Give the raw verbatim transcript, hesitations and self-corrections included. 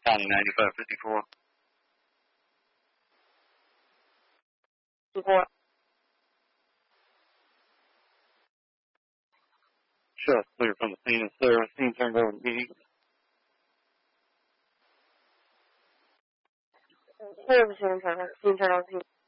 County ninety-five fifty-four. Support. Sure, clear from the scene of service. Scene turned over to B. Service internal. Internal.